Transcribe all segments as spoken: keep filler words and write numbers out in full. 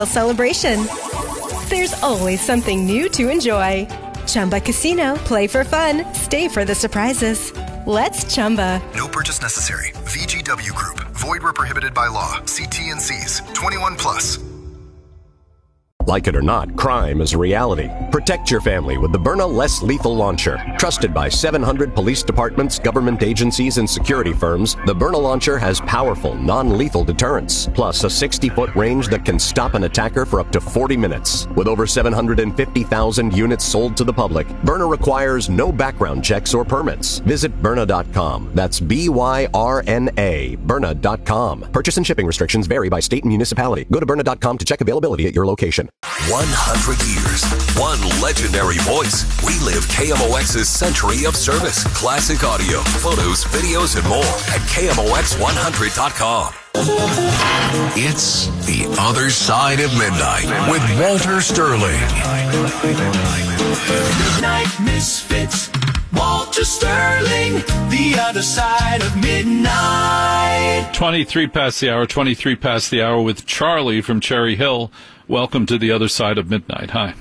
celebration. There's always something new to enjoy. Chumba Casino. Play for fun. Stay for the surprises. Let's Chumba. No purchase necessary. V G W Group. Void where prohibited by law. See T N Cs. twenty-one plus. Like it or not, crime is a reality. Protect your family with the Byrna Less Lethal Launcher. Trusted by seven hundred police departments, government agencies, and security firms, the Byrna Launcher has powerful, non-lethal deterrence, plus a sixty-foot range that can stop an attacker for up to forty minutes. With over seven hundred fifty thousand units sold to the public, Byrna requires no background checks or permits. Visit Byrna dot com. That's B Y R N A, Byrna dot com. Purchase and shipping restrictions vary by state and municipality. Go to Byrna dot com to check availability at your location. one hundred years, one legendary voice. Relive K M O X's century of service, classic audio, photos, videos, and more at K M O X one hundred dot com. It's The Other Side of Midnight with Walter Sterling. Midnight Misfits, Walter Sterling, The Other Side of Midnight. twenty-three past the hour, twenty-three past the hour with Charlie from Cherry Hill. Welcome to The Other Side of Midnight. Hi.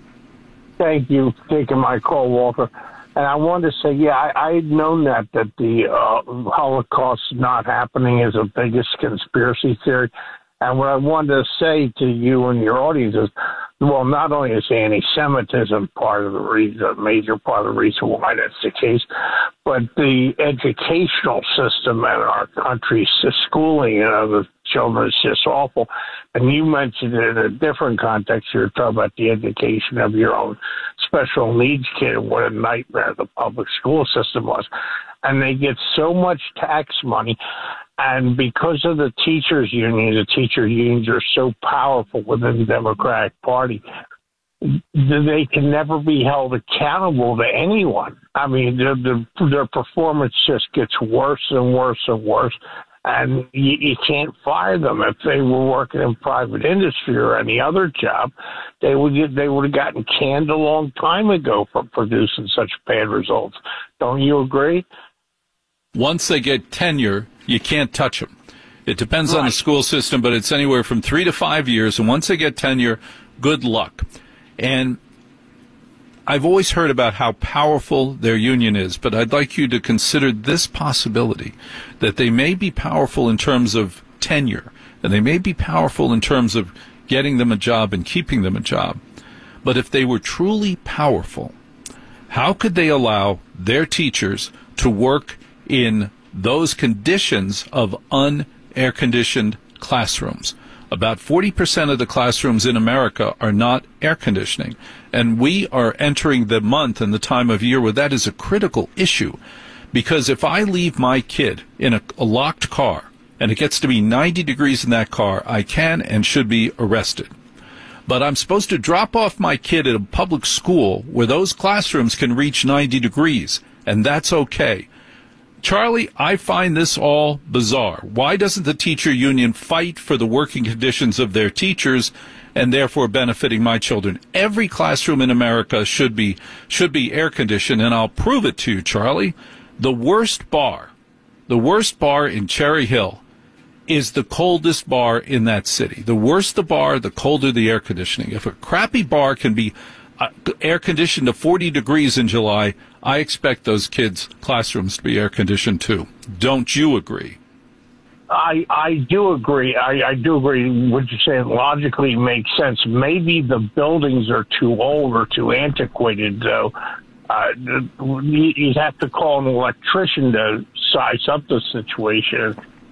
Thank you for taking my call, Walter. And I wanted to say, yeah, I, I had known that, that the uh, Holocaust not happening is the biggest conspiracy theory. And what I wanted to say to you and your audience is, well, not only is anti-Semitism part of the reason, a major part of the reason why that's the case, but the educational system in our country, schooling of the children is just awful. And you mentioned it in a different context. You were talking about the education of your own special needs kid and what a nightmare the public school system was. And they get so much tax money. And because of the teachers' union, the teacher unions are so powerful within the Democratic Party, they can never be held accountable to anyone. I mean, their, their, their performance just gets worse and worse and worse. And you, you can't fire them. If they were working in private industry or any other job, they would get, they would have gotten canned a long time ago for producing such bad results. Don't you agree? Once they get tenure, you can't touch them. It depends right. on the school system, but it's anywhere from three to five years. And once they get tenure, good luck. And I've always heard about how powerful their union is, but I'd like you to consider this possibility, that they may be powerful in terms of tenure, and they may be powerful in terms of getting them a job and keeping them a job. But if they were truly powerful, how could they allow their teachers to work in those conditions of un-air-conditioned classrooms? About forty percent of the classrooms in America are not air conditioning. And we are entering the month and the time of year where that is a critical issue. Because if I leave my kid in a, a locked car and it gets to be ninety degrees in that car, I can and should be arrested. But I'm supposed to drop off my kid at a public school where those classrooms can reach ninety degrees, and that's okay. Charlie, I find this all bizarre. Why doesn't the teacher union fight for the working conditions of their teachers and therefore benefiting my children? Every classroom in America should be should be air conditioned, and I'll prove it to you, Charlie. The worst bar, the worst bar in Cherry Hill is the coldest bar in that city. The worse the bar, the colder the air conditioning. If a crappy bar can be uh, air conditioned to forty degrees in July, I expect those kids' classrooms to be air conditioned too. Don't you agree? I I do agree. I, I do agree. What you're saying logically makes sense. Maybe the buildings are too old or too antiquated, though. Uh, you'd have to call an electrician to size up the situation,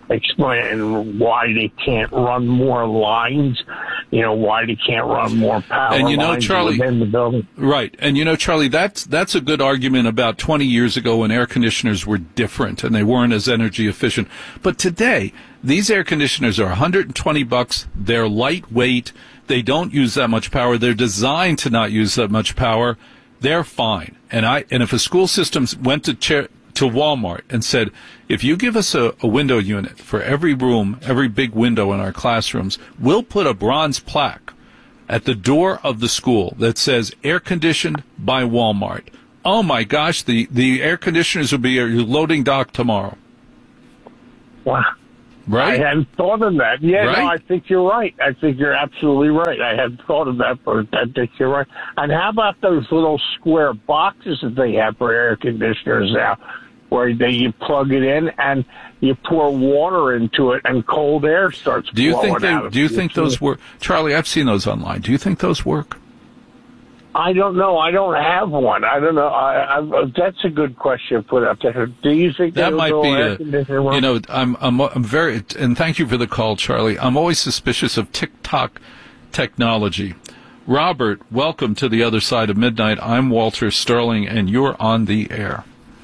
explain why they can't run more lines, you know, why they can't run more power and you know, lines Charlie, within the building. Right. And, you know, Charlie, that's that's a good argument about twenty years ago when air conditioners were different and they weren't as energy efficient. But today, these air conditioners are one hundred twenty bucks. They're lightweight. They don't use that much power. They're designed to not use that much power. They're fine. And I and if a school system went to chair, to Walmart and said, if you give us a, a window unit for every room, every big window in our classrooms, we'll put a bronze plaque at the door of the school that says air conditioned by Walmart. Oh my gosh, the, the air conditioners will be at your loading dock tomorrow. Wow. right? I hadn't thought of that. Yeah, right? no, I think you're right. I think you're absolutely right. I hadn't thought of that, but I think you're right. And how about those little square boxes that they have for air conditioners now, where they, you plug it in and you pour water into it and cold air starts do you blowing think they, out of Do you it. think those work? Charlie, I've seen those online. Do you think those work? I don't know. I don't have one. I don't know. I, I, that's a good question to put up there. Do you think that might be a, you you know, I'm, I'm, I'm very, and thank you for the call, Charlie. I'm always suspicious of TikTok technology. Robert, welcome to the other side of midnight. I'm Walter Sterling, and you're on the air.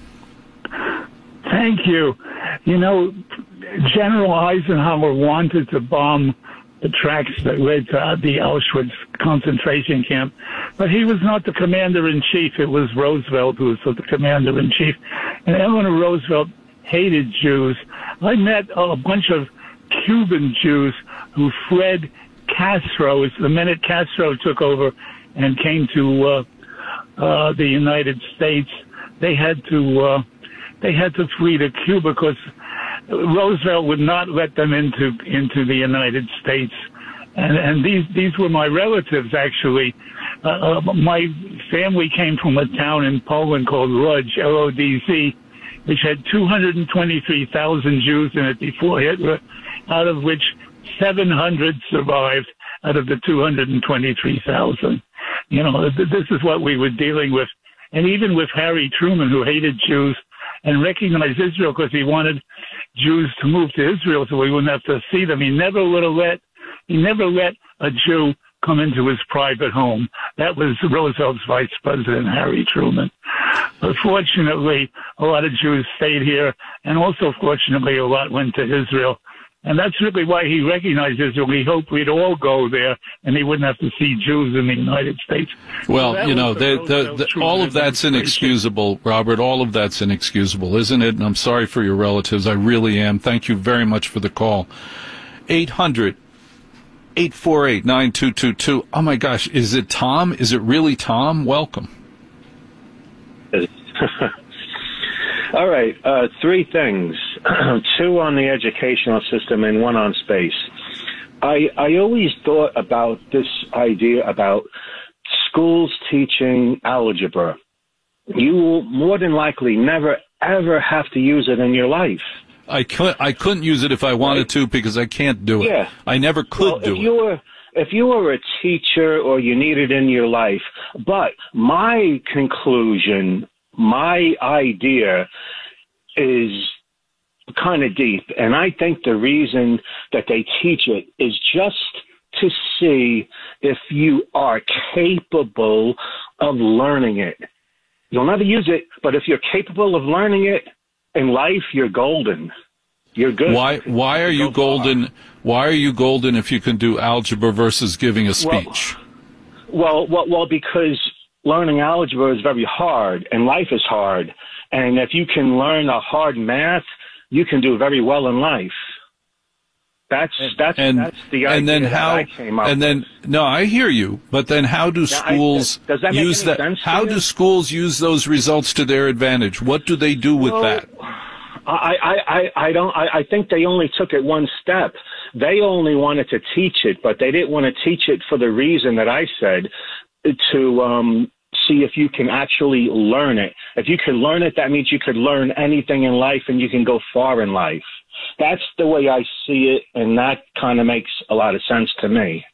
Thank you. You know, General Eisenhower wanted to bomb the tracks that led to the Auschwitz concentration camp, but he was not the commander-in-chief. It was Roosevelt who was the commander-in-chief, and Eleanor Roosevelt hated Jews. I met a bunch of Cuban Jews who fled Castro. The minute Castro took over and came to uh, uh, the United States, they had to uh, they had to flee to Cuba because Roosevelt would not let them into into the United States, and and these these were my relatives actually. Uh, uh, my family came from a town in Poland called Lodz, L O D Z, which had two hundred twenty-three thousand Jews in it before Hitler, out of which seven hundred survived out of the two hundred twenty-three thousand. You know, this is what we were dealing with, and even with Harry Truman, who hated Jews and recognized Israel because he wanted Jews to move to Israel so we wouldn't have to see them. He never would have let, he never let a Jew come into his private home. That was Roosevelt's vice president, Harry Truman. But fortunately, a lot of Jews stayed here, and also fortunately, a lot went to Israel. And that's really why he recognized Israel. He hoped we'd all go there, and he wouldn't have to see Jews in the United States. Well, so you know, the, the, the, all of that's inexcusable, Robert. All of that's inexcusable, isn't it? And I'm sorry for your relatives. I really am. Thank you very much for the call. eight hundred, eight four eight, nine two two two. Oh, my gosh. Is it Tom? Is it really Tom? Welcome. All right, uh, three things, two on the educational system and one on space. I, I always thought about this idea about schools teaching algebra. You will more than likely never, ever have to use it in your life. I, could, I couldn't use it if I wanted right? to because I can't do it. Yeah. I never could well, do if it. You were, if you were a teacher or you need it in your life, but my conclusion, my idea is kind of deep, and I think the reason that they teach it is just to see if you are capable of learning it. You'll never use it, but if you're capable of learning it in life, you're golden. You're good. Why? Why are you golden? Why are you golden if you can do algebra versus giving a speech? Well, well, well, well because learning algebra is very hard, and life is hard. And if you can learn a hard math, you can do very well in life. That's that's and, that's the idea and then that how, I came up and then with. No, I hear you. But then how do schools I, does, does that make use any that? sense to How you? do schools use those results to their advantage? What do they do with well, that? I, I, I, I don't. I, I think they only took it one step. They only wanted to teach it, but they didn't want to teach it for the reason that I said, to um, see if you can actually learn it. If you can learn it, that means you could learn anything in life and you can go far in life. That's the way I see it, and that kind of makes a lot of sense to me.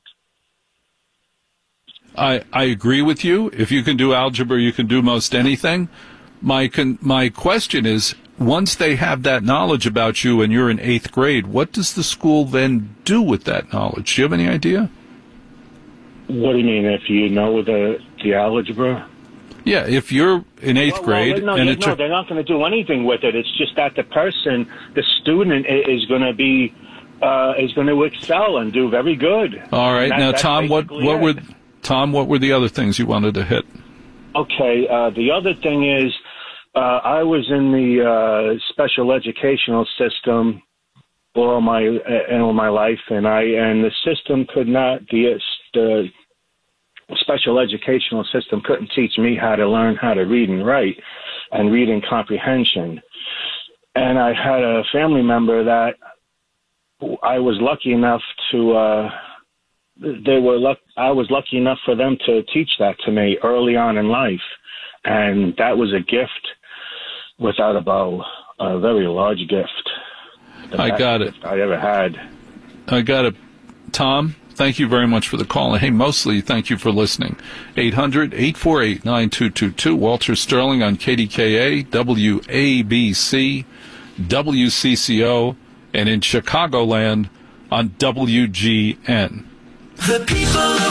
I, I agree with you. If you can do algebra, you can do most anything. My con- my question is, once they have that knowledge about you and you're in eighth grade, what does the school then do with that knowledge? Do you have any idea? What do you mean, if you know the, the algebra? Yeah, if you're in eighth well, grade... Well, no, and no, it no, they're not going to do anything with it. It's just that the person, the student, is going to be, uh, is going to excel and do very good. All right. That, now, Tom, what, what it. were Tom, what were the other things you wanted to hit? Okay. Uh, the other thing is, uh, I was in the uh, special educational system all my uh, all my life, and I and the system could not the the special educational system couldn't teach me how to learn how to read and write and reading comprehension. And I had a family member that I was lucky enough to, uh, they were luck. I was lucky enough for them to teach that to me early on in life. And that was a gift without a bow, a very large gift. I got it. I ever had. I got it. Tom, thank you very much for the call. And hey, mostly thank you for listening. eight hundred, eight four eight, nine two two two. Walter Sterling on K D K A, W A B C, W C C O, and in Chicagoland on W G N. The people of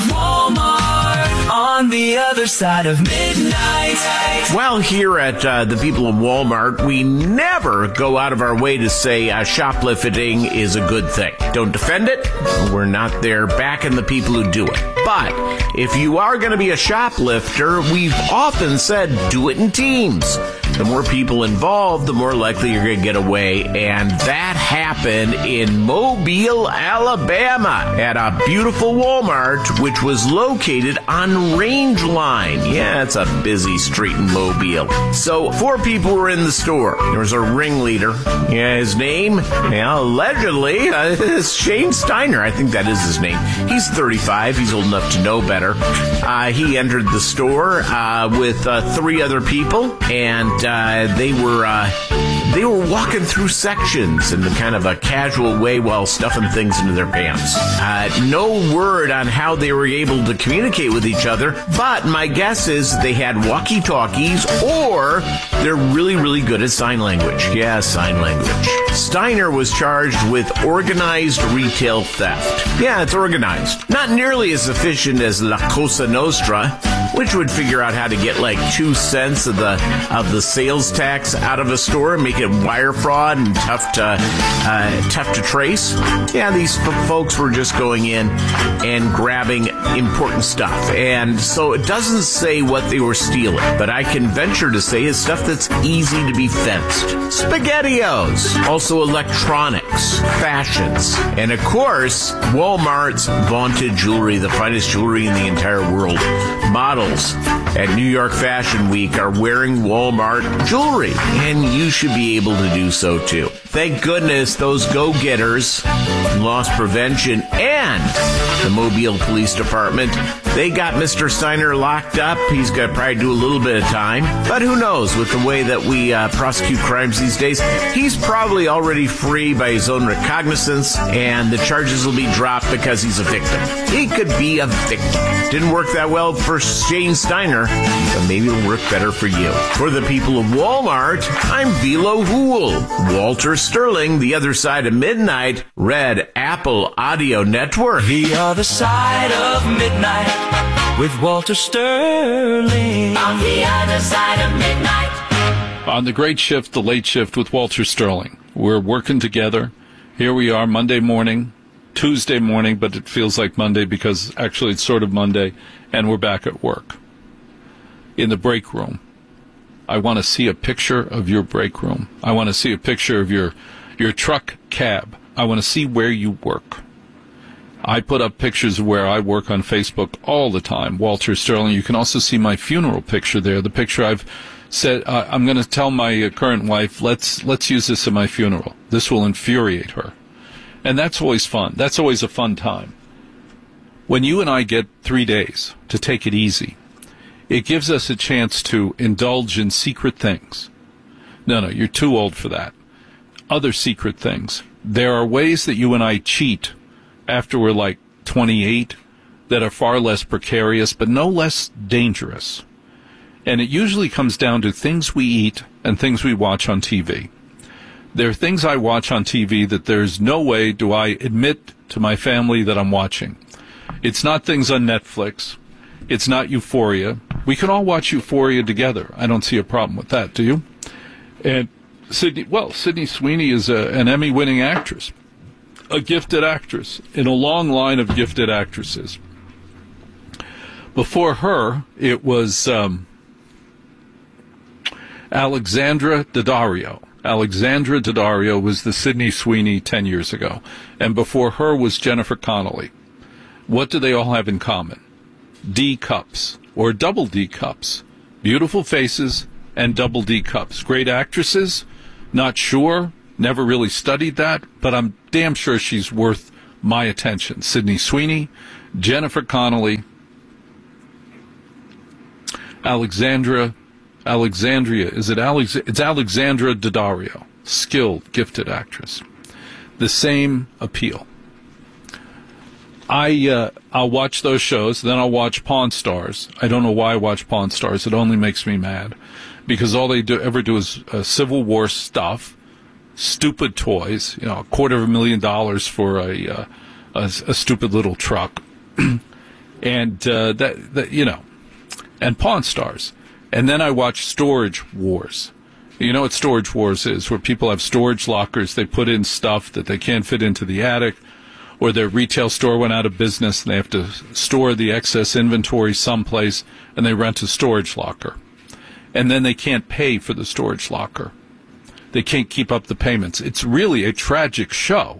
Walmart on the other side of midnight. Well, here at uh, the people of Walmart, we never go out of our way to say uh, shoplifting is a good thing. Don't defend it. We're not there backing the people who do it. But if you are going to be a shoplifter, we've often said do it in teams. The more people involved, the more likely you're going to get away. And that happened in Mobile, Alabama, at a beautiful Walmart, which was located on Range Line. Yeah, it's a busy street in Mobile. So four people were in the store. There was a ringleader. Yeah, his name, yeah, allegedly, uh, is Shane Steiner. I think that is his name. He's thirty-five. He's old enough to know better. Uh, he entered the store uh, with uh, three other people, and uh, they were uh, they were walking through sections in the kind of a casual way while stuffing things into their pants. Uh, no word on how they were able to communicate with each other, but my guess is they had walkie-talkies or they're really, really good at sign language. Yeah, sign language. Steiner was charged with organized retail theft. Yeah, it's organized. Not nearly as efficient as La Cosa Nostra, which would figure out how to get like two cents of the of the sales tax out of a store and make it wire fraud and tough to uh, tough to trace. Yeah, these f- folks were just going in and grabbing important stuff, and so it doesn't say what they were stealing, but I can venture to say it's stuff that's easy to be fenced. SpaghettiOs, also electronics, fashions, and of course Walmart's vaunted jewelry, the finest jewelry in the entire world. Models at New York Fashion Week are wearing Walmart jewelry, and you should be able to do so too. Thank goodness those go-getters, loss prevention, and the Mobile Police Department, they got Mister Steiner locked up. He's got to probably do a little bit of time, but who knows, with the way that we uh, prosecute crimes these days, he's probably already free by his own recognizance, and the charges will be dropped because he's a victim. He could be a victim. Didn't work that well for Shane Steiner, but maybe it'll work better for you. For the people of Walmart, I'm Velo Hool. Walter Sterling, the other side of midnight, Red Apple Audio Network. The other side of midnight with Walter Sterling. On the other side of midnight. On the great shift, the late shift with Walter Sterling. We're working together. Here we are Monday morning, Tuesday morning, but it feels like Monday because actually it's sort of Monday, and we're back at work. In the break room, I want to see a picture of your break room. I want to see a picture of your, your truck cab. I want to see where you work. I put up pictures of where I work on Facebook all the time, Walter Sterling. You can also see my funeral picture there, the picture I've said, uh, I'm going to tell my uh, current wife, let's let's use this at my funeral. This will infuriate her. And that's always fun. That's always a fun time. When you and I get three days to take it easy, it gives us a chance to indulge in secret things. No, no, you're too old for that. Other secret things. There are ways that you and I cheat after we're like twenty-eight that are far less precarious, but no less dangerous. And it usually comes down to things we eat and things we watch on T V. There are things I watch on T V that there's no way do I admit to my family that I'm watching. It's not things on Netflix. It's not Euphoria. We can all watch Euphoria together. I don't see a problem with that, do you? And Sydney, well, Sydney Sweeney is a, an Emmy-winning actress, a gifted actress in a long line of gifted actresses. Before her, it was um, Alexandra Daddario. Alexandra Daddario was the Sydney Sweeney ten years ago. And before her was Jennifer Connelly. What do they all have in common? D cups, or double D cups. Beautiful faces and double D cups. Great actresses? Not sure. Never really studied that, but I'm damn sure she's worth my attention. Sydney Sweeney, Jennifer Connelly, Alexandra, Alexandria, is it Alex? It's Alexandra Daddario, skilled, gifted actress. The same appeal. I, uh, I'll watch those shows, then I'll watch Pawn Stars. I don't know why I watch Pawn Stars. It only makes me mad. Because all they do, ever do is uh, Civil War stuff, stupid toys, you know, a quarter of a million dollars for a, uh, a, a stupid little truck. and, uh, that, that, you know, and Pawn Stars. And then I watch Storage Wars. You know what Storage Wars is, where people have storage lockers, they put in stuff that they can't fit into the attic, or their retail store went out of business and they have to store the excess inventory someplace, and they rent a storage locker. And then they can't pay for the storage locker. They can't keep up the payments. It's really a tragic show.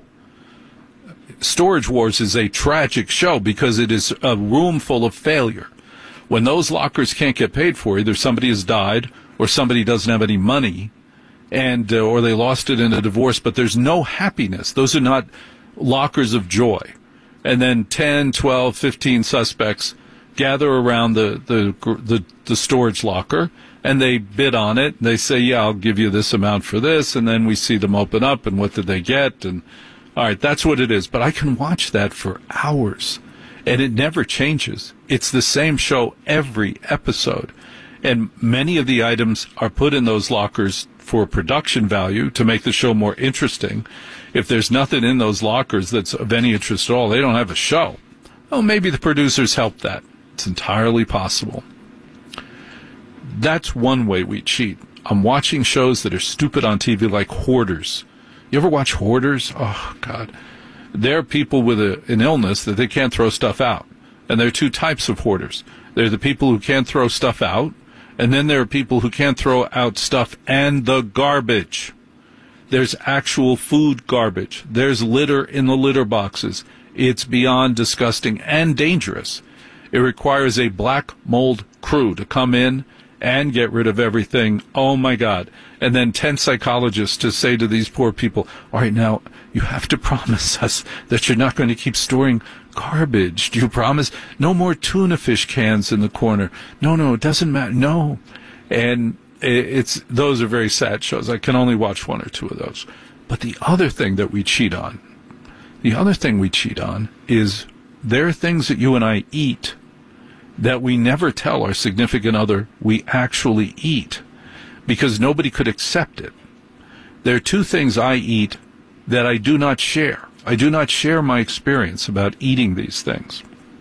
Storage Wars is a tragic show because it is a room full of failure. When those lockers can't get paid for, either somebody has died or somebody doesn't have any money, and uh, or they lost it in a divorce, but there's no happiness. Those are not lockers of joy. And then ten, twelve, fifteen suspects gather around the, the, the, the storage locker, and they bid on it. They say, yeah, I'll give you this amount for this, and then we see them open up, and what did they get? And all right, that's what it is. But I can watch that for hours, and it never changes. It's the same show every episode. And many of the items are put in those lockers for production value to make the show more interesting. If there's nothing in those lockers that's of any interest at all, they don't have a show. Oh, maybe the producers helped that. It's entirely possible. That's one way we cheat. I'm watching shows that are stupid on T V, like Hoarders. You ever watch Hoarders? Oh, God. They're people with a, an illness that they can't throw stuff out. And there are two types of hoarders. There are the people who can't throw stuff out, and then there are people who can't throw out stuff and the garbage. There's actual food garbage. There's litter in the litter boxes. It's beyond disgusting and dangerous. It requires a black mold crew to come in and get rid of everything. Oh, my God. And then ten psychologists to say to these poor people, all right, now, you have to promise us that you're not going to keep storing garbage. Do you promise? No more tuna fish cans in the corner. No, no, it doesn't matter. No. And it's those are very sad shows. I can only watch one or two of those. But the other thing that we cheat on, the other thing we cheat on is there are things that you and I eat that we never tell our significant other we actually eat because nobody could accept it. There are two things I eat that I do not share. I do not share my experience about eating these things.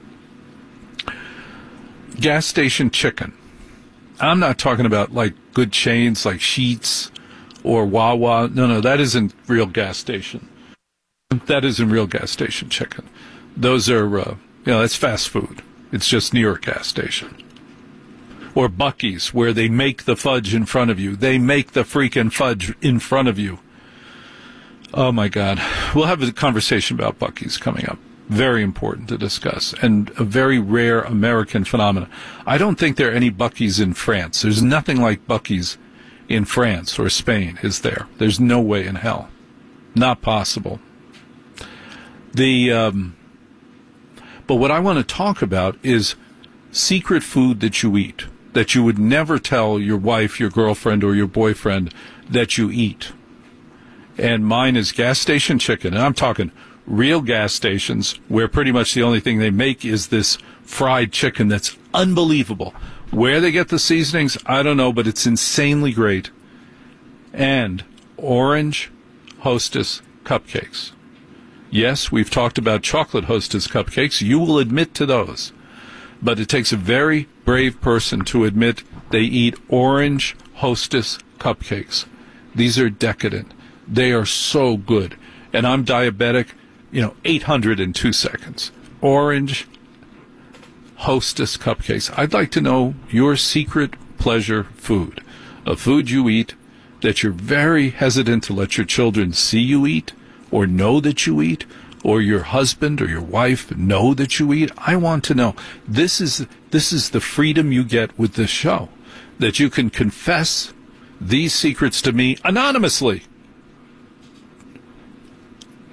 Gas station chicken. I'm not talking about like good chains like Sheetz or Wawa. No, no, that isn't real gas station. That isn't real gas station chicken. Those are, uh, you know, that's fast food. It's just near a gas station. Or Buc-ee's, where they make the fudge in front of you. They make the freaking fudge in front of you. Oh, my God. We'll have a conversation about Buc-ee's coming up. Very important to discuss, and a very rare American phenomenon. I don't think there are any Buc-ee's in France. There's nothing like Buc-ee's in France or Spain, is there? There's no way in hell. Not possible. The, um, but what I want to talk about is secret food that you eat, that you would never tell your wife, your girlfriend, or your boyfriend that you eat. And mine is gas station chicken, and I'm talking real gas stations where pretty much the only thing they make is this fried chicken that's unbelievable. Where they get the seasonings, I don't know, but it's insanely great. And Orange Hostess cupcakes. Yes, we've talked about chocolate Hostess cupcakes. You will admit to those. But it takes a very brave person to admit they eat Orange Hostess cupcakes. These are decadent. They are so good. And I'm diabetic. You know, eight hundred in two seconds. Orange Hostess cupcakes. I'd like to know your secret pleasure food, a food you eat that you're very hesitant to let your children see you eat or know that you eat, or your husband or your wife know that you eat. I want to know. This is this is the freedom you get with this show, that you can confess these secrets to me anonymously.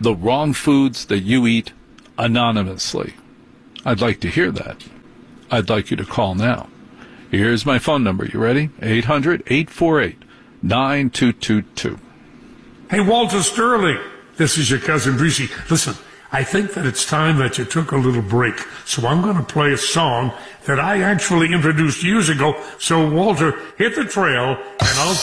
the wrong foods that you eat anonymously? I'd like to hear that. I'd like you to call now. Here's my phone number. You ready? eight hundred, eight four eight, nine two two two. Hey, Walter Sterling. This is your cousin Breezy. Listen, I think that it's time that you took a little break. So I'm going to play a song that I actually introduced years ago. So, Walter, hit the trail, and I'll...